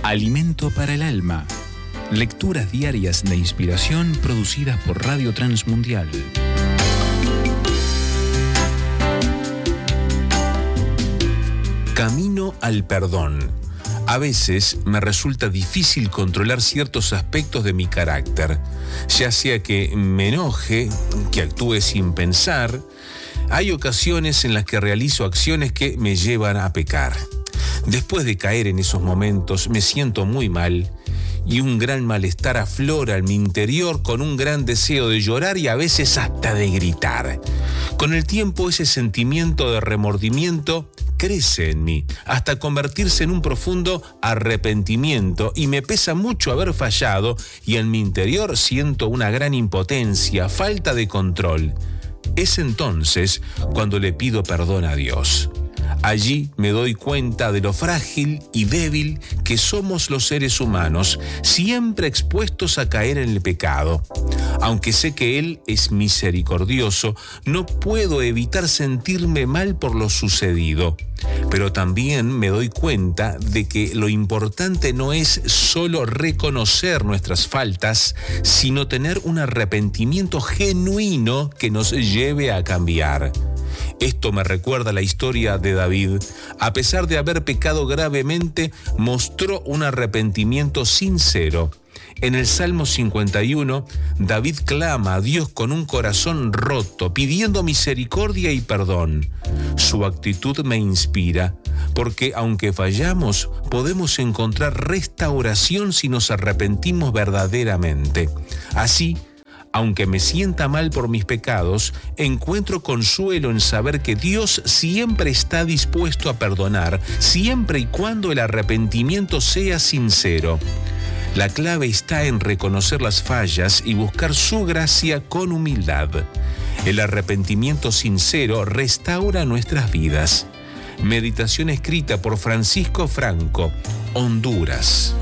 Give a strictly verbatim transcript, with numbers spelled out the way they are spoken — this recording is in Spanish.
Alimento para el alma. Lecturas diarias de inspiración producidas por Radio Transmundial. Camino al perdón. A veces me resulta difícil controlar ciertos aspectos de mi carácter, ya sea que me enoje, que actúe sin pensar. Hay ocasiones en las que realizo acciones que me llevan a pecar. Después de caer en esos momentos me siento muy mal y un gran malestar aflora en mi interior con un gran deseo de llorar y a veces hasta de gritar. Con el tiempo ese sentimiento de remordimiento crece en mí hasta convertirse en un profundo arrepentimiento y me pesa mucho haber fallado y en mi interior siento una gran impotencia, falta de control. Es entonces cuando le pido perdón a Dios. Allí me doy cuenta de lo frágil y débil que somos los seres humanos, siempre expuestos a caer en el pecado. Aunque sé que Él es misericordioso, no puedo evitar sentirme mal por lo sucedido. Pero también me doy cuenta de que lo importante no es solo reconocer nuestras faltas, sino tener un arrepentimiento genuino que nos lleve a cambiar. Esto me recuerda la historia de David. A pesar de haber pecado gravemente, mostró un arrepentimiento sincero. En el Salmo cincuenta y uno, David clama a Dios con un corazón roto, pidiendo misericordia y perdón. Su actitud me inspira, porque aunque fallamos, podemos encontrar restauración si nos arrepentimos verdaderamente. Así, aunque me sienta mal por mis pecados, encuentro consuelo en saber que Dios siempre está dispuesto a perdonar, siempre y cuando el arrepentimiento sea sincero. La clave está en reconocer las fallas y buscar su gracia con humildad. El arrepentimiento sincero restaura nuestras vidas. Meditación escrita por Francisco Franco, Honduras.